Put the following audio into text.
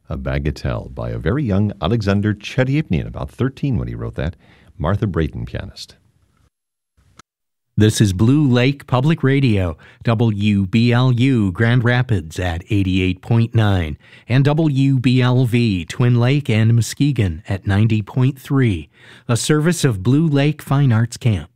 A Bagatelle by a very young Alexander Chedievnian, about 13 when he wrote that. Martha Brayton, pianist. This is Blue Lake Public Radio, WBLU Grand Rapids at 88.9, and WBLV Twin Lake and Muskegon at 90.3, a service of Blue Lake Fine Arts Camp.